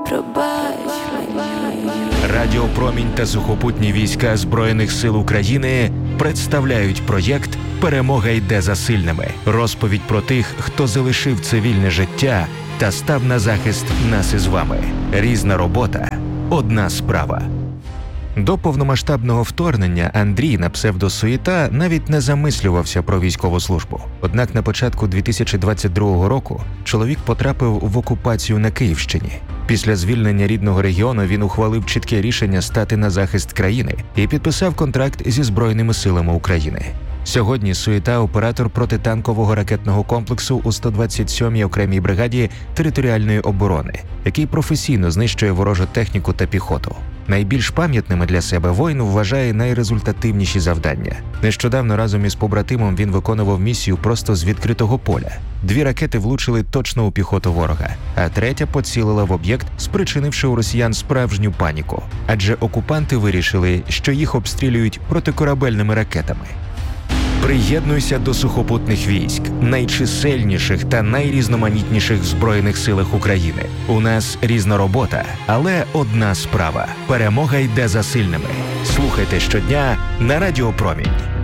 пробач мені. Радіо Промінь та сухопутні війська Збройних сил України представляють проєкт «Перемога йде за сильними». Розповідь про тих, хто залишив цивільне життя та став на захист нас із вами. Різна робота – одна справа. До повномасштабного вторгнення Андрій на псевдо-Суєта навіть не замислювався про військову службу. Однак на початку 2022 року чоловік потрапив в окупацію на Київщині. Після звільнення рідного регіону він ухвалив чітке рішення стати на захист країни і підписав контракт зі Збройними силами України. Сьогодні Суєта – оператор протитанкового ракетного комплексу у 127-й окремій бригаді територіальної оборони, який професійно знищує ворожу техніку та піхоту. Найбільш пам'ятними для себе воїн вважає найрезультативніші завдання. Нещодавно разом із побратимом він виконував місію просто з відкритого поля. 2 ракети влучили точно у піхоту ворога, а 3 поцілила в об'єкт, спричинивши у росіян справжню паніку. Адже окупанти вирішили, що їх обстрілюють протикорабельними ракетами. Приєднуйся до сухопутних військ, найчисельніших та найрізноманітніших в Збройних силах України. У нас різна робота, але одна справа – перемога йде за сильними. Слухайте щодня на Радіо Промінь.